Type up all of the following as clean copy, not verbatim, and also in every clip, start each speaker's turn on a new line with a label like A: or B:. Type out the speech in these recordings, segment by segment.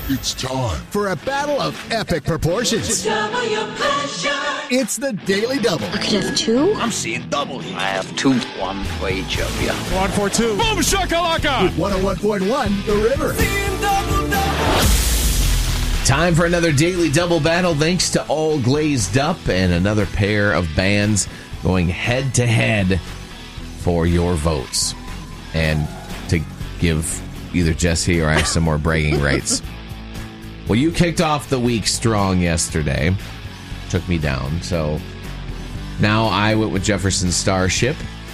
A: It's time for a battle of epic proportions.
B: Discover your pleasure.
A: It's the Daily Double.
C: I could have two.
D: I'm seeing double here.
E: I have two. One for each of you.
F: 1 for 2. Boom shakalaka!
A: With 101.1 The River.
B: Seeing double, double.
G: Time for another Daily Double battle, thanks to All Glazed Up and another pair of bands going head-to-head for your votes. And to give either Jesse or I some more bragging rights. Well, you kicked off the week strong yesterday. Took me down. So now I went with Jefferson Starship.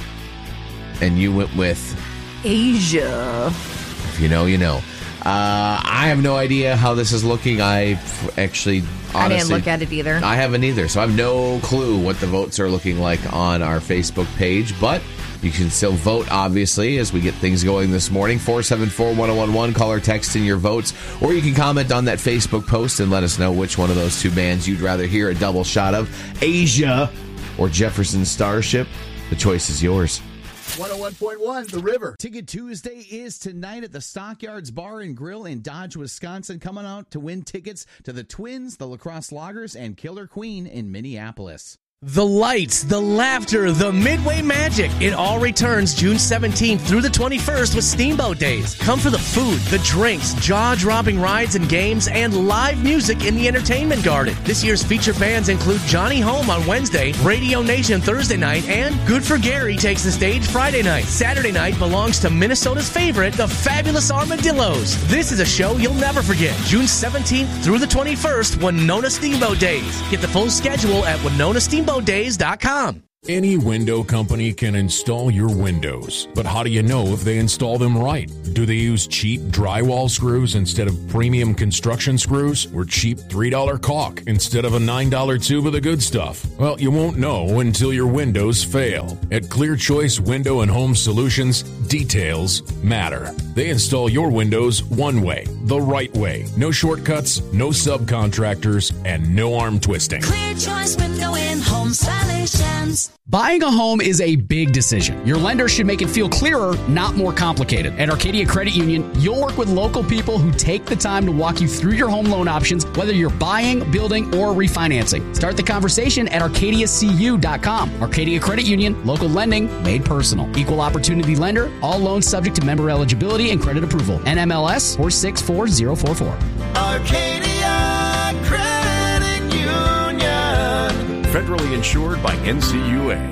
G: And you went with
H: Asia.
G: If you know, you know. I have no idea how this is looking. I actually, honestly,
H: I didn't look at it either.
G: I haven't either. So I have no clue what the votes are looking like on our Facebook page. But you can still vote, obviously, as we get things going this morning. 474-1011, call or text in your votes. Or you can comment on that Facebook post and let us know which one of those two bands you'd rather hear a double shot of. Asia or Jefferson Starship. The choice is yours.
A: 101.1 The River.
I: Ticket Tuesday is tonight at the Stockyards Bar and Grill in Dodge, Wisconsin. Coming out to win tickets to the Twins, the Lacrosse Loggers, and Killer Queen in Minneapolis.
J: The lights, the laughter, the Midway magic. It all returns June 17th through the 21st with Steamboat Days. Come for the food, the drinks, jaw-dropping rides and games, and live music in the entertainment garden. This year's featured bands include Johnny Home on Wednesday, Radio Nation Thursday night, and Good for Gary takes the stage Friday night. Saturday night belongs to Minnesota's favorite, the Fabulous Armadillos. This is a show you'll never forget. June 17th through the 21st, Winona Steamboat Days. Get the full schedule at WinonaSteamboatDays.com.
K: Any window company can install your windows, but how do you know if they install them right? Do they use cheap drywall screws instead of premium construction screws, or cheap $3 caulk instead of a $9 tube of the good stuff? Well, you won't know until your windows fail. At Clear Choice Window and Home Solutions, details matter. They install your windows one way, the right way. No shortcuts, no subcontractors, and no arm twisting.
B: Clear Choice Window and Home Solutions.
L: Buying a home is a big decision. Your lender should make it feel clearer, not more complicated. At Arcadia Credit Union, you'll work with local people who take the time to walk you through your home loan options, whether you're buying, building, or refinancing. Start the conversation at arcadiacu.com. Arcadia Credit Union, local lending made personal. Equal opportunity lender, all loans subject to member eligibility and credit approval. NMLS 464044.
B: Arcadia Credit Union.
M: Federally insured by NCUA.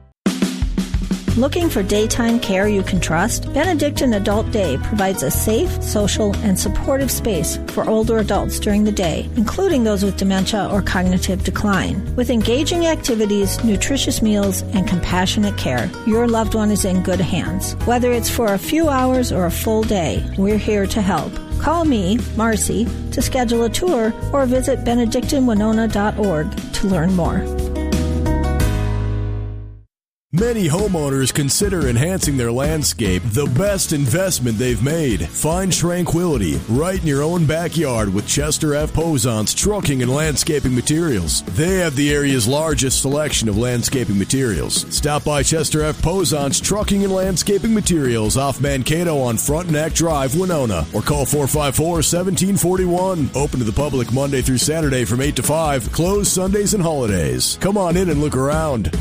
N: Looking for daytime care you can trust? Benedictine Adult Day provides a safe, social, and supportive space for older adults during the day, including those with dementia or cognitive decline. With engaging activities, nutritious meals, and compassionate care, your loved one is in good hands. Whether it's for a few hours or a full day, we're here to help. Call me, Marcy, to schedule a tour or visit benedictinewinona.org to learn more.
O: Many homeowners consider enhancing their landscape the best investment they've made. Find tranquility right in your own backyard with Chester F. Posant's Trucking and Landscaping Materials. They have the area's largest selection of landscaping materials. Stop by Chester F. Posant's Trucking and Landscaping Materials off Mankato on Frontenac Drive, Winona, or call 454-1741. Open to the public Monday through Saturday from 8 to 5, closed Sundays and holidays. Come on in and look around.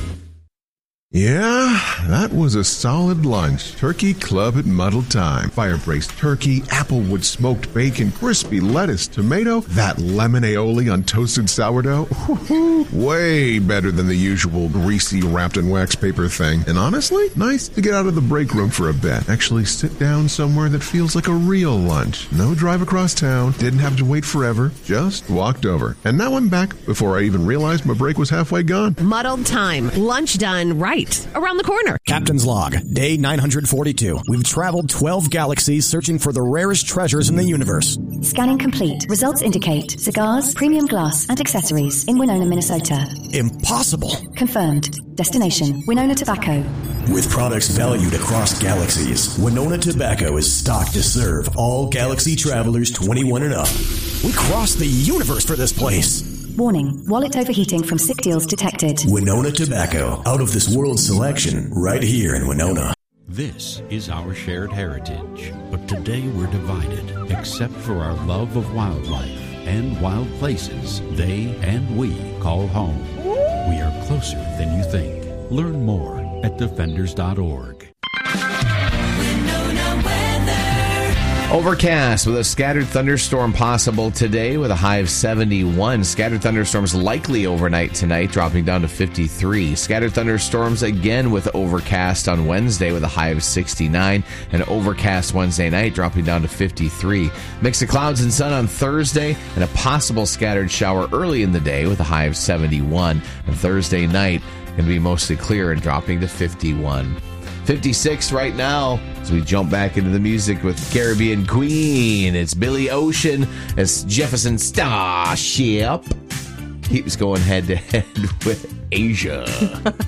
P: Yeah, that was a solid lunch. Turkey Club at Muddle Time. Fire-braised turkey, applewood smoked bacon, crispy lettuce, tomato, that lemon aioli on toasted sourdough. Way better than the usual greasy wrapped in wax paper thing. And honestly, nice to get out of the break room for a bit. Actually sit down somewhere that feels like a real lunch. No drive across town, didn't have to wait forever, just walked over. And now I'm back before I even realized my break was halfway gone.
Q: Muddled Time. Lunch done right around the corner.
R: Captain's Log, day 942. We've traveled 12 galaxies searching for the rarest treasures in the universe.
S: Scanning complete. Results indicate cigars, premium glass, and accessories in Winona, Minnesota.
R: Impossible.
S: Confirmed. Destination, Winona Tobacco.
R: With products valued across galaxies, Winona Tobacco is stocked to serve all galaxy travelers 21 and up. We crossed the universe for this place.
S: Warning, wallet overheating from sick deals detected.
R: Winona Tobacco, out of this world selection, right here in Winona.
C: This is our shared heritage, but today we're divided, except for our love of wildlife and wild places they and we call home. We are closer than you think. Learn more at defenders.org.
G: Overcast with a scattered thunderstorm possible today with a high of 71. Scattered thunderstorms likely overnight tonight, dropping down to 53. Scattered thunderstorms again with overcast on Wednesday with a high of 69. And overcast Wednesday night, dropping down to 53. Mix of clouds and sun on Thursday and a possible scattered shower early in the day with a high of 71. And Thursday night going to be mostly clear and dropping to 51. 56 right now as we jump back into the music with Caribbean Queen. It's Billy Ocean as Jefferson Starship keeps going head to head with Asia.